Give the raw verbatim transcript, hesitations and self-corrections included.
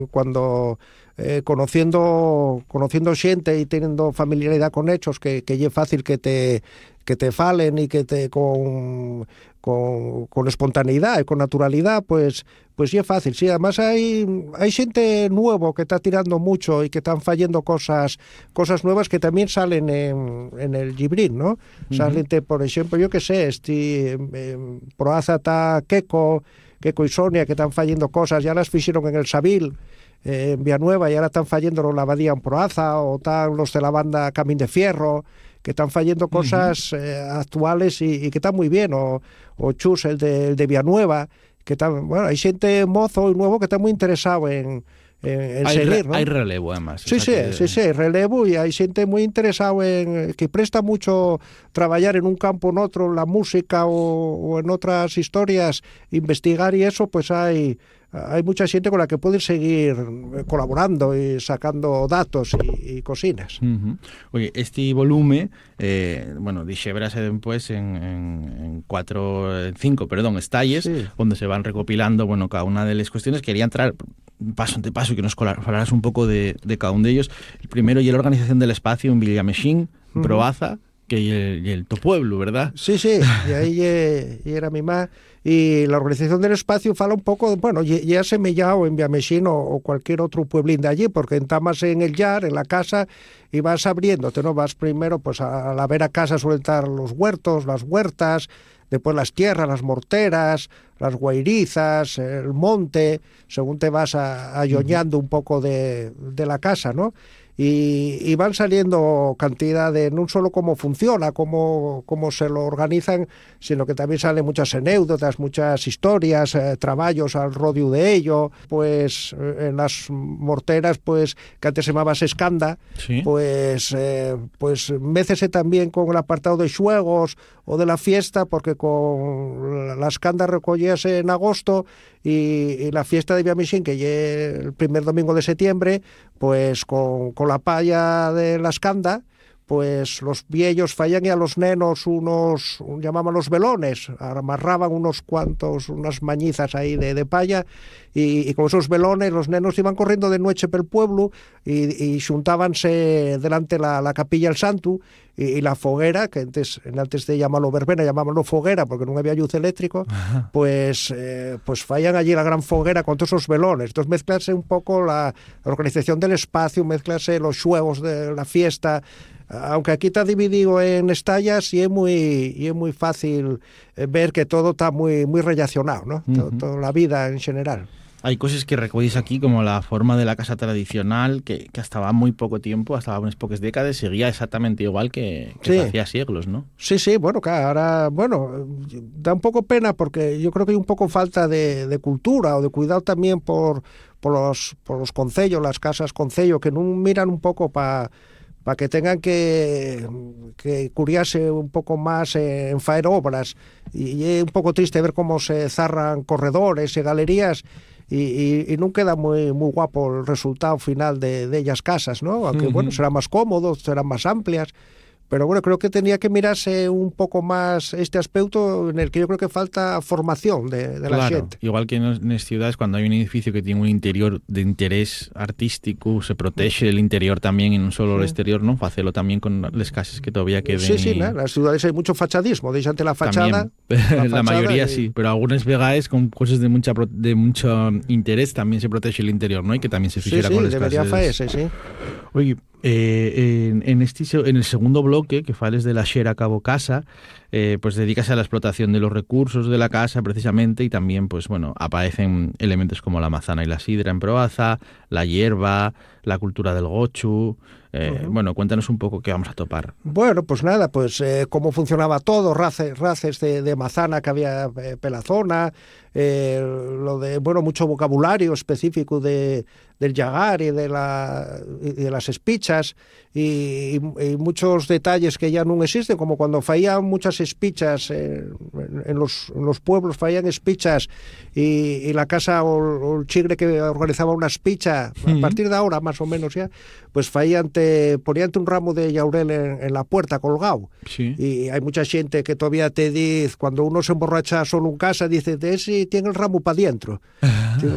Cuando eh, conociendo conociendo xente e teniendo familiaridade con hechos que, que lle fácil que te que te falen e que te con con, con espontaneidade e con naturalidade, pues pues lle fácil. Sí, además hai hai xente nuevo que está tirando mucho e que están fallendo cosas cosas nuevas que tamén salen en, en el Llibrín, ¿no? Uh-huh. Salen, por exemplo, yo que sé, este eh, Proaza está Queco Queco y Sonia, que están fallendo cosas, ya las fixeron en el Sabil, eh, en Villanueva, y ahora están fallendo la Abadía en Proaza, o están los de la banda Camín de Fierro, que están fallendo cosas uh-huh. eh, actuales y, y que están muy bien, o, o Chus, el de, el de Villanueva, que están, bueno, hay gente mozo y nuevo que está muy interesado en, en, en hay seguir, re, ¿no? Hay relevo, además. Sí, sí, que... sí, sí, hay relevo, y hay gente muy interesado en, que presta mucho trabajar en un campo, en otro, en la música o, o en otras historias, investigar, y eso, pues hay... hay mucha gente con la que puedes seguir colaborando y sacando datos y, y cosinas. Uh-huh. Oye, este volumen, eh, bueno, dixébrase después en, en, en cuatro, en cinco, perdón, estalles, sí, donde se van recopilando, bueno, cada una de las cuestiones. Quería entrar paso ante paso y que nos hablaras un poco de, de cada uno de ellos. El primero, y la organización del espacio en Villamexín, uh-huh. Proaza, que y el, y el tu pueblo, ¿verdad? Sí, sí, y ahí y era mi má. Y la organización del espacio fala un poco, bueno, ya semellado en Villamexín o, o cualquier otro pueblín de allí, porque entamas en el Llar, en la casa, y vas abriéndote, ¿no? Vas primero, pues a, a la vera casa suelen estar los huertos, las huertas, después las tierras, las morteras, las guairizas, el monte, según te vas ayoñando un poco de, de la casa, ¿no? Y, y van saliendo cantidad de, no solo cómo funciona, cómo, cómo se lo organizan, sino que también salen muchas anécdotas, muchas historias, eh, trabajos al rodio de ello. Pues eh, en las morteras, pues que antes se llamaba Escanda, ¿sí? pues eh, pues mécese también con el apartado de xuegos o de la fiesta, porque con la Escanda recollíase en agosto, y, y la fiesta de Villamexín, que es el primer domingo de septiembre, pues con, con la palla de la Escanda, pues los viejos fallan y a los nenos unos, llamaban los velones, amarraban unos cuantos, unas mañizas ahí de, de palla, y, y con esos velones los nenos iban corriendo de noche pel pueblo y, y xuntábanse delante la, la capilla del santo, y, y la foguera, que antes, antes de llamarlo verbena, llamábalo foguera porque no había luz eléctrico, ajá. pues eh, pues fallan allí la gran foguera con todos esos velones. Entonces mezclarse un poco la, la organización del espacio, mezclarse los xuegos de la fiesta, aunque aquí está dividido en estallas, y es muy y es muy fácil ver que todo está muy muy relacionado, ¿no? Uh-huh. Todo, toda la vida en general. Hay cosas que recogéis aquí, como la forma de la casa tradicional, que, que hasta va muy poco tiempo, hasta unas pocas décadas, seguía exactamente igual que, que sí. hacía siglos, ¿no? Sí, sí, bueno, claro, ahora, bueno, da un poco pena, porque yo creo que hay un poco falta de, de cultura o de cuidado también por, por los por los concellos, las casas concello, que no miran un poco para para que tengan que, que curiarse un poco más en faer obras, y, y es un poco triste ver cómo se zarran corredores y galerías, y, y, y no queda muy, muy guapo el resultado final de, de ellas casas, ¿no? Aunque uh-huh. bueno, serán más cómodos, serán más amplias, pero bueno, creo que tenía que mirarse un poco más este aspecto, en el que yo creo que falta formación de, de claro, la gente. Igual que en las ciudades, cuando hay un edificio que tiene un interior de interés artístico, se protege el interior también y no solo sí. el exterior, ¿no? Facelo también con las casas que todavía queden. Sí, sí, y... ¿no? En las ciudades hay mucho fachadismo, de ante la fachada. La, fachada la mayoría y... sí, pero algunas vegadas con cosas de mucha de mucho interés también se protege el interior, ¿no? Y que también se fijera sí, sí, con las debería casas. Faese, sí. Oye, eh, en, en, este, en el segundo bloque, que fales de la Xera Cabo Casa, eh, pues dedicas a la explotación de los recursos de la casa precisamente, y también pues bueno, aparecen elementos como la manzana y la sidra en Proaza, la hierba, la cultura del gochu. Eh, uh-huh. Bueno, cuéntanos un poco qué vamos a topar. Bueno, pues nada, pues eh, cómo funcionaba todo, races, races de, de manzana que había eh, pelazona, eh, lo de, bueno, mucho vocabulario específico de, del llagar y de, la, y de las espichas, y, y, y muchos detalles que ya no existen, como cuando faían muchas espichas, eh, en, en, los, en los pueblos faían espichas, y, y la casa o, o el chigre que organizaba una espicha, uh-huh. a partir de ahora más o menos ya, pues faían te, ponían un ramo de llaurel en, en la puerta colgado, sí. y hay mucha gente que todavía te dice, cuando uno se emborracha solo en casa, dice, de ese tiene el ramo para adentro.